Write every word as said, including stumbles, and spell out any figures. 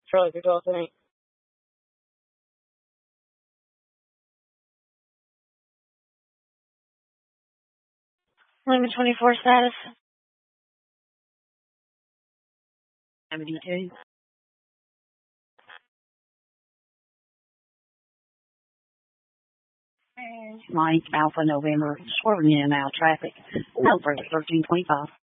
Charlie three twelve seven eight. Limit twenty-four status. seventy-two. Mike Alpha November, swerving in and out of traffic. Over thirteen twenty-five.